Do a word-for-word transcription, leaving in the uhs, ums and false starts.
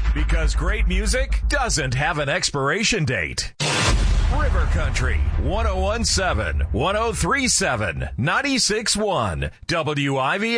Because great music doesn't have an expiration date. River Country, one oh one point seven, one oh three point seven, ninety-six point one, W I V